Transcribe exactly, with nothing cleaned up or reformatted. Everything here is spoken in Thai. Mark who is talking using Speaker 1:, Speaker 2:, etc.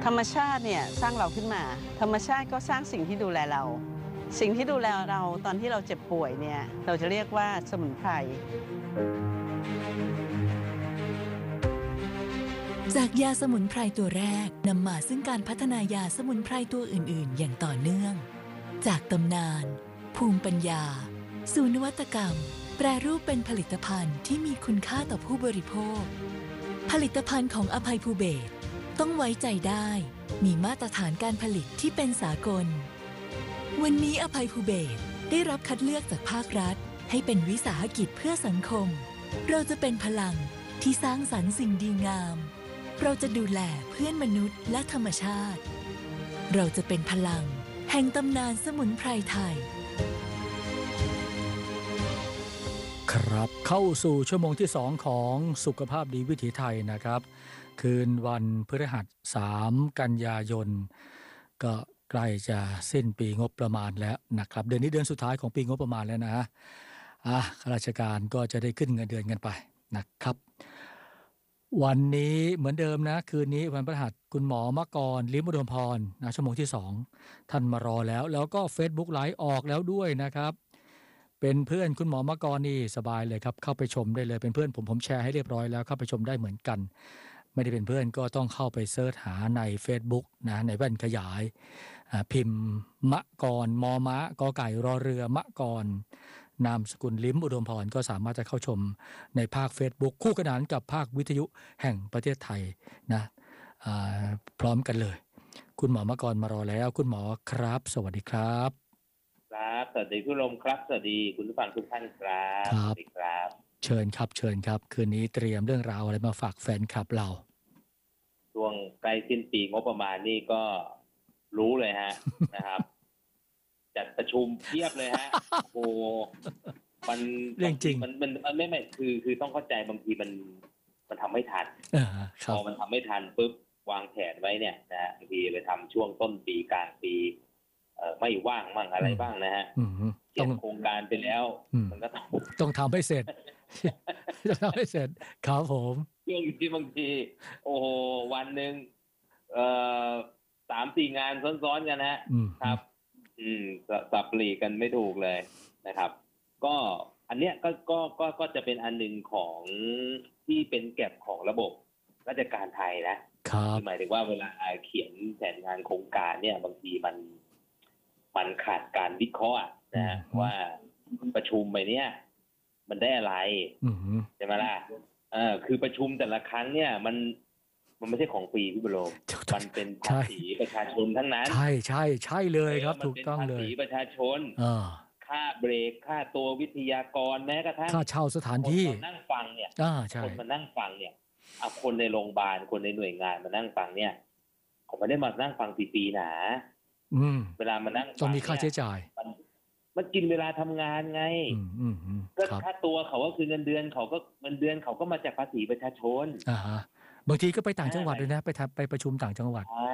Speaker 1: ธรรมชาติเนี่ยสร้างเราขึ้นมาธรรมชาติก็สร้างสิ่งที่ดูแลเราสิ่งที่ดูแลเราตอนที่เราเจ็บป่วยเนี่ยเราจะเรียกว่าสมุนไพร
Speaker 2: จากยาสมุนไพรตัวแรกนำมาซึ่งการพัฒนายาสมุนไพรตัวอื่นๆอย่างต่อเนื่องจากตำนานภูมิปัญญาสู่นวัตกรรมแปรรูปเป็นผลิตภัณฑ์ที่มีคุณค่าต่อผู้บริโภคผลิตภัณฑ์ของอภัยภูเบศรต้องไว้ใจได้มีมาตรฐานการผลิตที่เป็นสากลวันนี้อภัยภูเบศรได้รับคัดเลือกจากภาครัฐให้เป็นวิสาหกิจเพื่อสังคมเราจะเป็นพลังที่สร้างสรรค์สิ่งดีงามเราจะดูแลเพื่อนมนุษย์และธรรมชาติเราจะเป็นพลังแห่งตำนานสมุนไพรไทย
Speaker 3: ครับเข้าสู่ชั่วโมงที่สองของสุขภาพดีวิถีไทยนะครับคืนวันพฤหัสสามกันยายนก็ใกล้จะสิ้นปีงบประมาณแล้วนะครับเดือนนี้เดือนสุดท้ายของปีงบประมาณแล้วนะอ่ะข้าราชการก็จะได้ขึ้นเงินเดือนกันไปนะครับวันนี้เหมือนเดิมนะคืนนี้วันพฤหัสคุณหมอมกรลิ้มอุดมพรนะชั่วโมงที่สองท่านมารอแล้วแล้วก็ Facebook ไลฟ์ออกแล้วด้วยนะครับเป็นเพื่อนคุณหมอมกรนี่สบายเลยครับเข้าไปชมได้เลยเป็นเพื่อนผมผมแชร์ให้เรียบร้อยแล้วเข้าไปชมได้เหมือนกันไม่ได้เป็นเพื่อนก็ต้องเข้าไปเสิร์ชหาใน Facebook นะในแว่นขยายพิมพ์มกรมอมะกอไก่รอเรือมกรนามสกุลลิ้มอุดมพรก็สามารถจะเข้าชมในภาค Facebook คู่ขนานกับภาควิทยุแห่งประเทศไทยนะพร้อมกันเลยคุณหมอมกรมารอแล้วคุณหมอครับสวัสดีครับ
Speaker 4: ครับสวัสดีคุณลมครับสวัสดีคุณผู้ฟังทุกท่านครับสวัสดีครับ
Speaker 3: เชิญครับเชิญครับคืนนี้เตรียมเรื่องราวอะไรมาฝากแฟนคลับเรา
Speaker 4: ช่วงใกล้สิ้นปีงบประมาณนี่ก็รู้เลยฮะ นะครับจัดประชุมเทียบเลยฮะ โอ้มัน
Speaker 3: เรื่องจริง
Speaker 4: มันมันมันไม่ไม่คือคือต้องเข้าใจบางทีมันมันทำไม่ทันพอมันทำไม่ทันปุ๊บวางแผนไว้เนี่ยนะบางทีไปทำช่วงต้นปีกลางปีเอ่อไม่ว่างมั่งอะไรบ้างนะฮะเขียนโครงการไปแล้วมันก็ต้อง
Speaker 3: ต้องทำให้เสร็จต้องทำให้เสร็จครับผม
Speaker 4: เรื่องที่บางทีโอ้โหวันหนึ่งเอ่อสามสี่งานซ้อนๆกันนะครับอืมสับปลีกันไม่ถูกเลยนะครับก็อันเนี้ยก็ก็ก็ก็จะเป็นอันหนึ่งของที่เป็นแก็บของระบบราชการไทยนะครับหมายถึงว่าเวลาเขียนแผนงานโครงการเนี่ยบางทีมันมันขาดการวิเคราะห์นะว่าประชุมไปเนี่ยมันได้อะไรใช่ไหมล่ะเออคือประชุมแต่ละครั้งเนี่ยมันมันไม่ใช่ของฟรีพี่บุโรมันเป็นภาษีประชาชนทั้งนั้น
Speaker 3: ใช่ใช่ใช่เลยครับถูกต้องเลย
Speaker 4: ภาษีประชาชนค่าเบรกค่าตัววิทยากรแม้กระทั่ง
Speaker 3: ค่าเช่าสถานที่
Speaker 4: คนมานั่งฟังเนี่ย
Speaker 3: คน
Speaker 4: มานั่งฟังเนี่ยเอาคนในโรงพยาบาลคนในหน่วยงานมานั่งฟังเนี่ยเขาไม่ได้มานั่งฟังฟรีๆนะเวลามานั่ง
Speaker 3: ต้องมีค่าใช้จ่าย
Speaker 4: มันกินเวลาทำงานไงก็ค่าตัวเขาก็คือเงินเดือนเขาก็เงินเดือนเขาก็มาจากภาษีประชาชน
Speaker 3: อ่าฮะบางทีก็ไปต่างจังหวัดเลยนะไปทำไปประชุมต่างจังหวัด